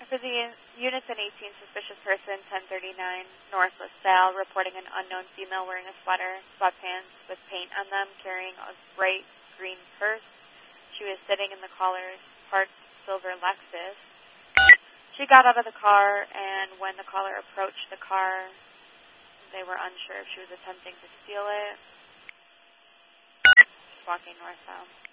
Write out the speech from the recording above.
For the units in 18, suspicious person, 1039 North LaSalle, reporting an unknown female wearing a sweater, sweatpants with paint on them, carrying a bright green purse. She was sitting in the caller's parked silver Lexus. She got out of the car, and when the caller approached the car, they were unsure if she was attempting to steal it. Just walking northbound.